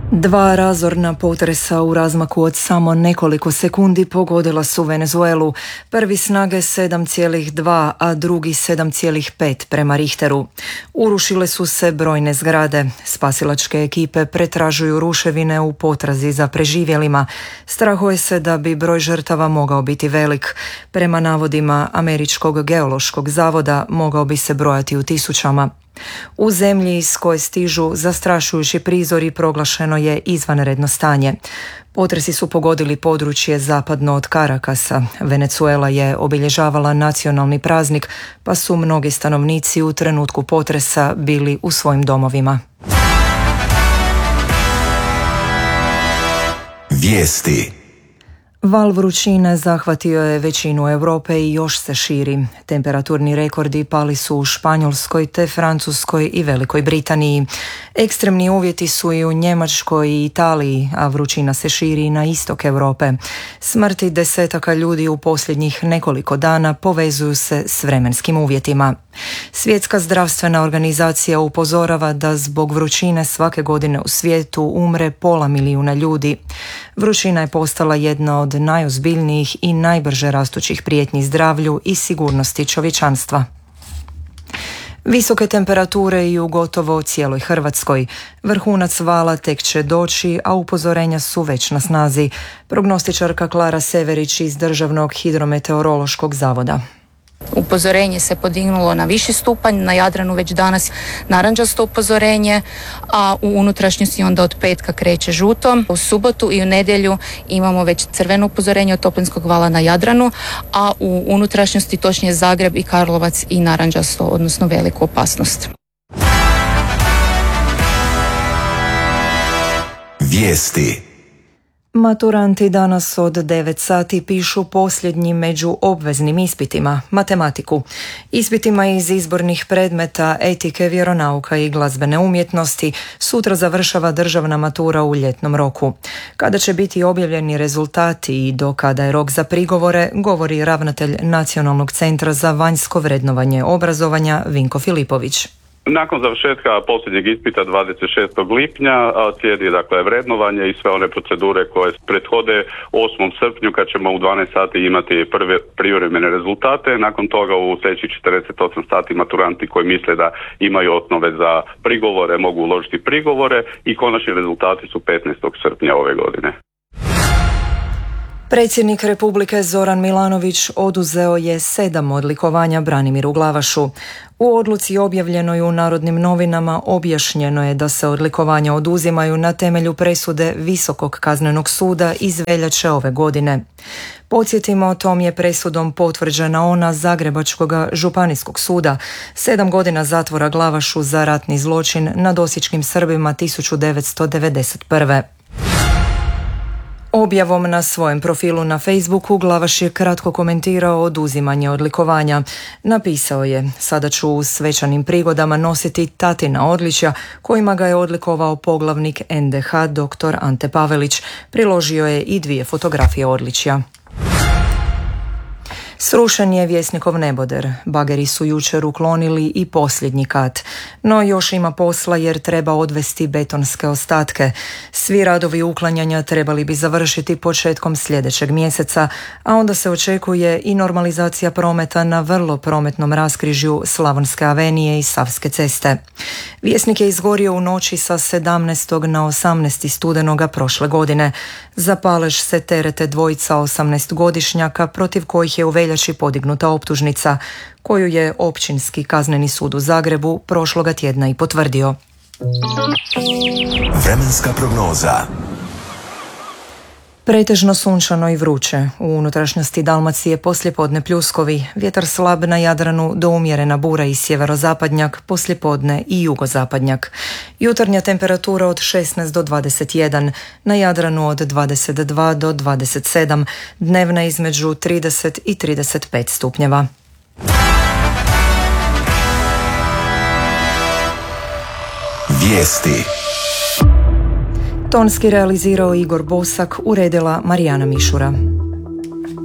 Dva razorna potresa u razmaku od samo nekoliko sekundi pogodila su Venezuelu. Prvi snage 7,2, a drugi 7,5 prema Richteru. Urušile su se brojne zgrade. Spasilačke ekipe pretražuju ruševine u potrazi za preživjelima. Strahuje se da bi broj žrtava mogao biti velik. Prema navodima Američkog geološkog zavoda mogao bi se brojati u tisućama. U zemlji iz koje stižu zastrašujući prizori proglašeno je izvanredno stanje. Potresi su pogodili područje zapadno od Karakasa. Venezuela je obilježavala nacionalni praznik, pa su mnogi stanovnici u trenutku potresa bili u svojim domovima. Vijesti. Val vrućine zahvatio je većinu Europe i još se širi. Temperaturni rekordi pali su u Španjolskoj te Francuskoj i Velikoj Britaniji. Ekstremni uvjeti su i u Njemačkoj i Italiji, a vrućina se širi i na istok Europe. Smrti desetaka ljudi u posljednjih nekoliko dana povezuju se s vremenskim uvjetima. Svjetska zdravstvena organizacija upozorava da zbog vrućine svake godine u svijetu umre 500 milijuna ljudi. Vrućina je postala jedna od najozbiljnijih i najbrže rastućih prijetnji zdravlju i sigurnosti čovječanstva. Visoke temperature i u gotovo cijeloj Hrvatskoj. Vrhunac vala tek će doći, a upozorenja su već na snazi. Prognostičarka Klara Severić iz Državnog hidrometeorološkog zavoda. Upozorenje se podignulo na viši stupanj, na Jadranu već danas narančasto upozorenje, a u unutrašnjosti onda od petka kreće žuto. U subotu i u nedjelju imamo već crveno upozorenje od toplinskog vala na Jadranu, a u unutrašnjosti točnije Zagreb i Karlovac i narančasto, odnosno veliku opasnost. Vijesti. Maturanti danas od 9 sati pišu posljednji među obveznim ispitima, matematiku. Ispitima iz izbornih predmeta, etike, vjeronauka i glazbene umjetnosti sutra završava državna matura u ljetnom roku. Kada će biti objavljeni rezultati i do kada je rok za prigovore, govori ravnatelj Nacionalnog centra za vanjsko vrednovanje obrazovanja Vinko Filipović. Nakon završetka posljednjeg ispita 26. lipnja slijedi vrednovanje i sve one procedure koje prethode 8. srpnju kad ćemo u 12 sati imati prve privremene rezultate. Nakon toga u sljedećih 48 sati maturanti koji misle da imaju osnove za prigovore mogu uložiti prigovore i konačni rezultati su 15. srpnja ove godine. Predsjednik Republike Zoran Milanović oduzeo je 7 odlikovanja Branimiru Glavašu. U odluci objavljenoj u Narodnim novinama objašnjeno je da se odlikovanja oduzimaju na temelju presude Visokog kaznenog suda iz veljače ove godine. Podsjetimo, tom je presudom potvrđena ona Zagrebačkog županijskog suda, 7 godina zatvora Glavašu za ratni zločin nad osječkim Srbima 1991. Objavom na svojem profilu na Facebooku Glavaš je kratko komentirao oduzimanje odlikovanja. Napisao je: sada ću u svečanim prigodama nositi tatina odličja kojima ga je odlikovao poglavnik NDH dr. Ante Pavelić. Priložio je i 2 fotografije odličja. Srušen je Vjesnikov neboder. Bageri su jučer uklonili i posljednji kat. No još ima posla jer treba odvesti betonske ostatke. Svi radovi uklanjanja trebali bi završiti početkom sljedećeg mjeseca, a onda se očekuje i normalizacija prometa na vrlo prometnom raskrižju Slavonske avenije i Savske ceste. Vjesnik je izgorio u noći sa 17. na 18. studenoga prošle godine. Za palež se terete dvojica 18-godišnjaka protiv kojih je u veljači podignuta optužnica, koju je Općinski kazneni sud u Zagrebu prošloga tjedna i potvrdio. Vremenska prognoza. Pretežno sunčano i vruće. U unutrašnjosti Dalmacije poslijepodne pljuskovi, vjetar slab na Jadranu do umjerena bura i sjeverozapadnjak, poslijepodne i jugozapadnjak. Jutarnja temperatura od 16 do 21, na Jadranu od 22 do 27, dnevna između 30 i 35 stupnjeva. Vijesti. Tonski realizirao Igor Bosak, uredila Marijana Mišura.